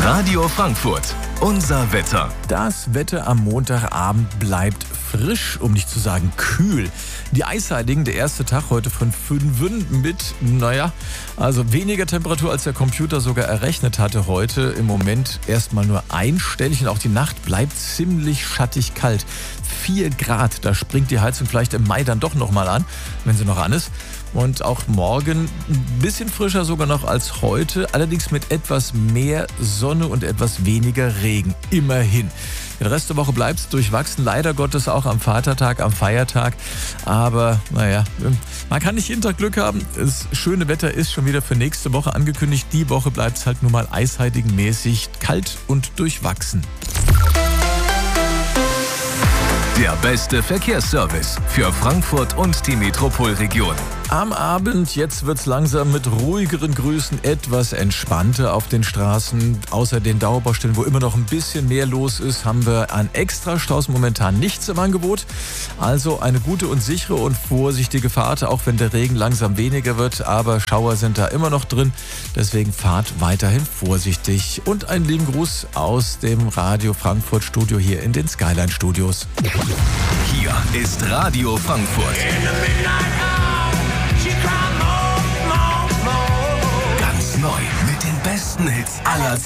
Radio Frankfurt, unser Wetter. Das Wetter am Montagabend bleibt frisch, um nicht zu sagen kühl. Die Eisheiligen, der erste Tag heute von 5 mit, also weniger Temperatur, als der Computer sogar errechnet hatte heute. Im Moment erstmal nur einstellig und auch die Nacht bleibt ziemlich schattig kalt. 4 Grad, da springt die Heizung vielleicht im Mai dann doch nochmal an, wenn sie noch an ist. Und auch morgen ein bisschen frischer sogar noch als heute, allerdings mit etwas mehr Sonne und etwas weniger Regen, immerhin. Den Rest der Woche bleibt es durchwachsen, leider Gottes auch am Vatertag, am Feiertag. Aber man kann nicht jeden Tag Glück haben. Das schöne Wetter ist schon wieder für nächste Woche angekündigt. Die Woche bleibt es halt nun mal eisheiligenmäßig kalt und durchwachsen. Der beste Verkehrsservice für Frankfurt und die Metropolregion. Am Abend, jetzt wird's langsam mit ruhigeren Grüßen etwas entspannter auf den Straßen. Außer den Dauerbaustellen, wo immer noch ein bisschen mehr los ist, haben wir an Extrastaus momentan nichts im Angebot. Also eine gute und sichere und vorsichtige Fahrt, auch wenn der Regen langsam weniger wird. Aber Schauer sind da immer noch drin, deswegen fahrt weiterhin vorsichtig. Und einen lieben Gruß aus dem Radio Frankfurt Studio hier in den Skyline Studios. Hier ist Radio Frankfurt. Ganz neu mit den besten Hits aller Zeiten.